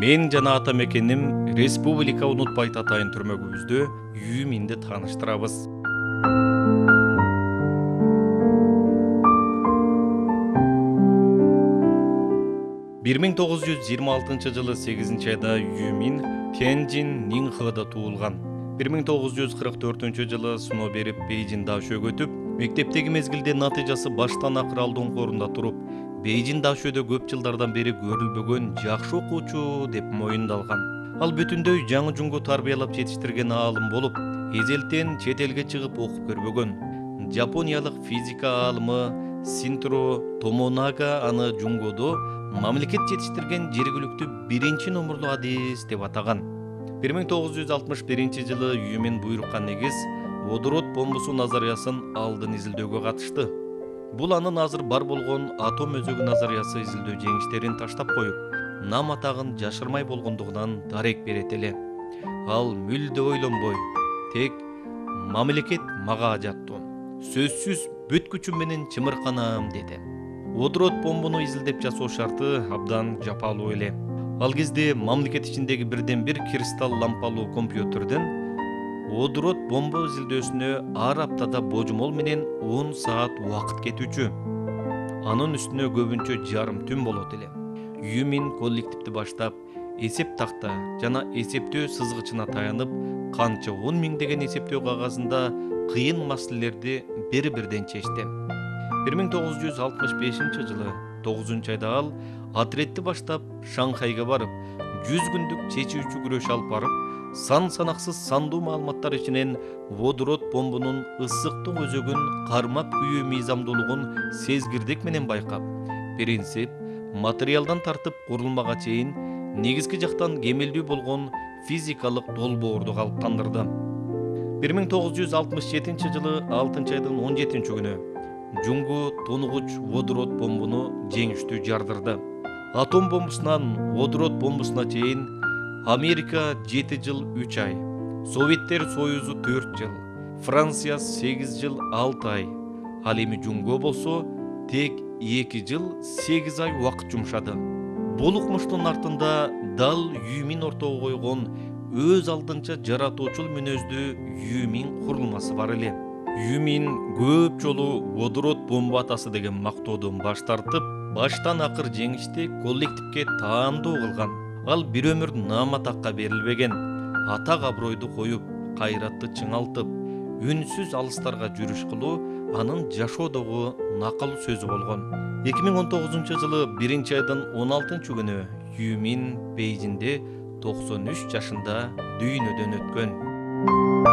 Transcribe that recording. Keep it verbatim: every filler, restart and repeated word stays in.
Мен жана ата мекеним Республика Унутпайт атайын түрмөгүбүздө Юминди тааныштырабыз. бир миң тогуз жүз жыйырма алтынчы жылы сегизинчи айда Юмин Тяньжин Нинхада туулган. бир миң тогуз жүз кырк төртүнчү жылы сыноо берип Бейжин дашөөгө өтүп, мектептеги мезгилде натыйжасы баштан акыр алдыңкы орунда туруп, Бейжин дашөөдө көп жылдардан бери көрүлбөгөн жакшы окуучу деп моюндалган. Ал бүтүндөй жаңы жунго тарбиялап жетиштирген аалым болуп, эзелтен чет элге чыгып окуп көрбөгөн. Жапониялык физика аалымы Синтро Томонага аны жунгодо мамлекет жетиштирген жергиликтүү биринчи номурлуу адис деп атаган. бир миң тогуз жүз алтымыш биринчи жылы Юмин буйрукка негиз водород бомбусу назариясын алдын изилдөөгө катышты. Бул анын азыр бар болгон атом өзөгү назариясы изилдөө жеңиштерин таштап коюп, нам атагын жашырмай болгондугунан дарек берет эле. Ал мүлдө ойлонбой, тек мамлекет мага жаттуу, сөзсүз бүт күчүм менен чымырканам деди. Водород бомбуну изилдеп жасоо шарты абдан жапалуу эле. Ал кезде мамлекет ичиндеги бирден бир кристалл лампалуу компьютерден водород бомба изилдөөсүнө ар аптада божомол менен он саат убакыт кетүүчү. Анын үстүнө көбүнчө жарым түн болот эле. Юмин коллективди баштап, эсеп такта жана эсептөө сызгычына таянып, канча он миңдеген эсептөө кагазында кыйын маселелерди бери-бирден чечти. бир миң тогуз жүз алтымыш бешинчи жылы тогузунчу айда ал отрядты баштап Шанхайга барып, жүз күндүк чечүүчү күрөш алып барып, сан санаксыз сандуу маалыматтар ичинен водород бомбунун ысыктык өзөгүн кармап күйүү мыйзамдуулугун сезгирдик менен байкап, принцип, материалдан тартып курулмага чейин негизги жактан кемелдүү болгон физикалык долбоорду калыптандырды. бир миң тогуз жүз алтымыш жетинчи жылы алтынчы айдын он жетинчи күнү Жунгу тонугуч водород бомбуну жеңиштүү жардырды. Атом бомбусунан водород бомбусуна чейин Америка жети жыл үч ай, Советтер Союзу төрт жыл, Франция сегиз жыл алты ай, ал эми Жунго болсо тек эки жыл сегиз ай убакыт жумшады. Бул укмуштун артында дал Юмин ортого койгон өз алдынча жаратуучул мүнөздүү Юмин курулмасы бар эле. Юмин көп жолу водород бомба атасы деген мактоодон баш тартып, баштан акыр жеңишти коллективге таандоо кылган. Ал бир өмүр наам-атакка берилбеген, атак абройду коюп, кайратты чыңалтып, үнсүз алыстарга жүрүш кылуу анын жашоодогу накал сөзү болгон. эки миң он тогузунчу жылы биринчи айдын он алтынчы күнү Юмин Бейжинде токсон үч жашында дүйнөдөн өткөн.